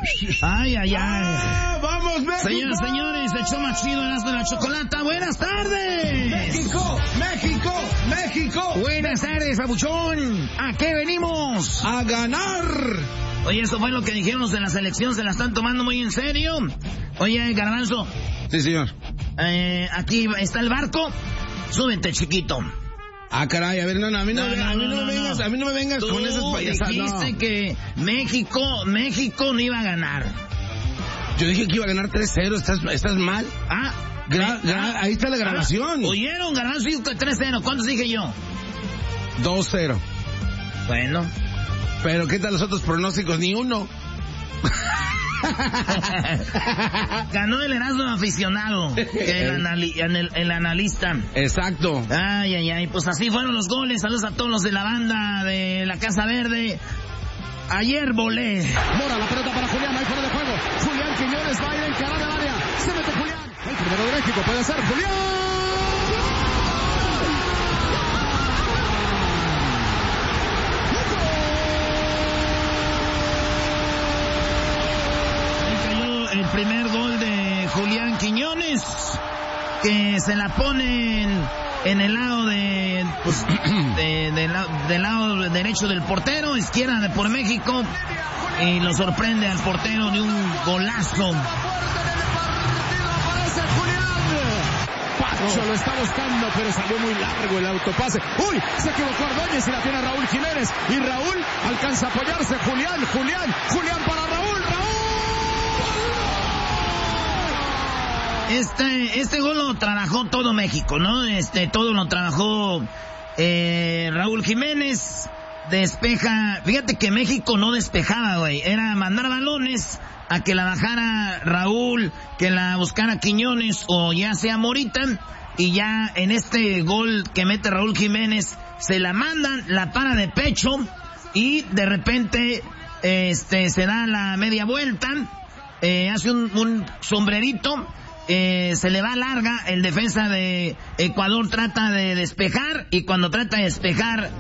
Ay, ay, ay. ¡Vamos, México! Señoras, señores, el show más chido de la chocolata. ¡Buenas tardes! ¡México! ¡México! ¡México! Buenas tardes, papuchón. ¿A qué venimos? ¡A ganar! Oye, eso fue lo que dijimos en las elecciones. ¿Se la están tomando muy en serio? Oye, Garbanzo. Sí, señor. Aquí está el barco. Súbete, chiquito. Ah, caray, a ver, a mí no me vengas Tú con esas payasadas. dijiste que México no iba a ganar. Yo dije que iba a ganar 3-0, ¿estás mal? Ah, ahí está la grabación. ¿Oyeron? Garbanzo dijo que 3-0. ¿Cuántos dije yo? 2-0. Bueno. Pero ¿qué tal los otros pronósticos? Ni uno. Ganó el Erasmo aficionado, que el analista. Exacto. Ay, ay, ay, pues así fueron los goles. Saludos a todos los de la banda de la Casa Verde. Ayer volé. Mora, la pelota para Julián, ahí fuera de juego. Julián Quiñones va a ir a encarar el área. Se mete Julián. El primero de México puede ser Julián. El primer gol de Julián Quiñones, que se la ponen en el lado del lado derecho del portero, izquierda de por México, y lo sorprende al portero de un golazo. Pacho lo está buscando, pero salió muy largo el autopase. ¡Uy! Se equivocó Ordóñez y la tiene Raúl Jiménez. Y Raúl alcanza a apoyarse. Julián para Raúl. Este gol lo trabajó todo México, ¿no? Todo lo trabajó Raúl Jiménez. Despeja. Fíjate que México no despejaba, güey. Era mandar balones a que la bajara Raúl, que la buscara Quiñones o ya sea Morita. Y ya en este gol que mete Raúl Jiménez, se la mandan, la para de pecho y de repente se da la media vuelta, hace un sombrerito. Se le va larga, el defensa de Ecuador trata de despejar y cuando trata de despejar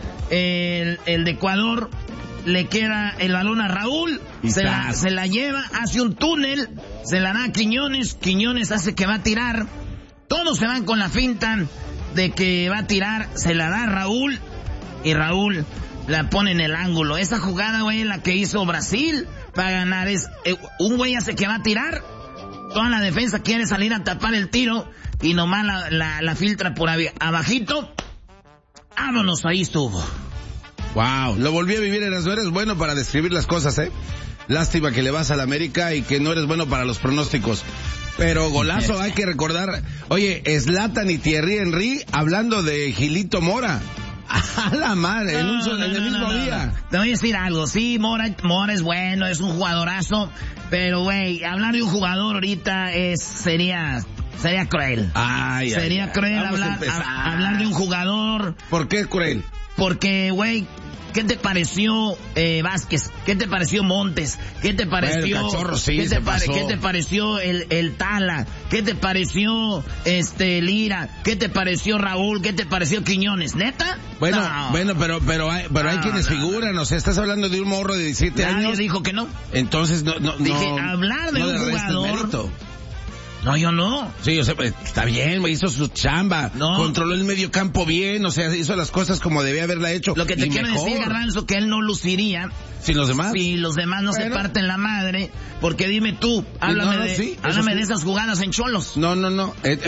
el de Ecuador le queda el balón a Raúl, se la lleva, hace un túnel, se la da a Quiñones hace que va a tirar, todos se van con la finta de que va a tirar, se la da a Raúl y Raúl la pone en el ángulo. Esa jugada, güey, la que hizo Brasil para ganar es un güey hace que va a tirar. Toda la defensa quiere salir a tapar el tiro y nomás la filtra por abajito. Vámonos, ahí estuvo. Wow, lo volví a vivir, Erasmo. Eres bueno para describir las cosas, ¿eh? Lástima que le vas a la América y que no eres bueno para los pronósticos. Pero golazo, hay que recordar. Oye, Zlatan y Thierry Henry hablando de Gilito Mora. A la madre, en el mismo día. Te voy a decir algo, sí, Mora es bueno, es un jugadorazo, pero güey, hablar de un jugador ahorita sería cruel. Sería cruel hablar de un jugador. ¿Por qué cruel? Porque, güey, ¿qué te pareció Vázquez? ¿Qué te pareció Montes? ¿Qué te pareció? Bueno, Cachorro, sí, ¿Qué te pareció el Tala? ¿Qué te pareció Lira? ¿Qué te pareció Raúl? ¿Qué te pareció Quiñones? ¿Neta? Bueno, no. pero hay quienes figuran, o sea, estás hablando de un morro de 17 años. Nadie dijo que no. Entonces dije, hablar de un jugador. No, yo no. Sí, o sea, está bien, hizo su chamba. No. Controló el medio campo bien, o sea, hizo las cosas como debía haberla hecho. Lo que te quiero decir, Garbanzo, que él no luciría. ¿Sin los demás? Si los demás no se parten la madre. Porque dime tú, háblame de esas jugadas en Cholos. No.